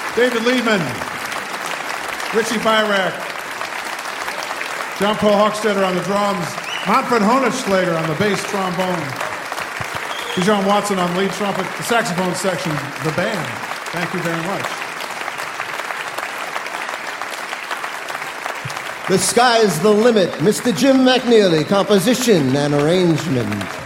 David Liebman, Richie Byrack, John Paul Hochstetter on the drums, Manfred Honigschlager on the bass trombone, Bijan Watson on lead trumpet, the saxophone section, the band. Thank you very much. The Sky's the Limit, Mr. Jim McNeely, composition and arrangement.